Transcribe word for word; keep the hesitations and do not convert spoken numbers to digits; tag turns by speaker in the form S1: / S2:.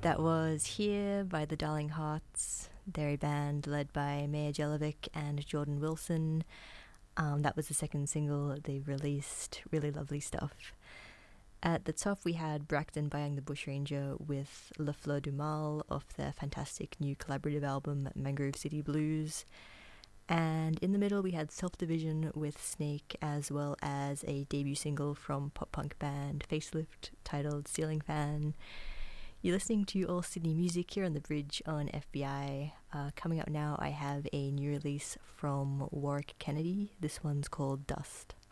S1: That was Here by the Darling Hearts. They're a band led by Maya Jelovic and Jordan Wilson. Um, that was the second single they released. Really lovely stuff. At the top, we had Bracton by Young the Bushranger with Le Fleur du Mal off their fantastic new collaborative album Mangrove City Blues. And in the middle, we had Self Division with Snake, as well as a debut single from pop punk band Facelift titled Ceiling Fan. You're listening to All Sydney Music here on The Bridge on F B I. Uh, coming up now, I have a new release from Warwick Kennedy. This one's called Dust.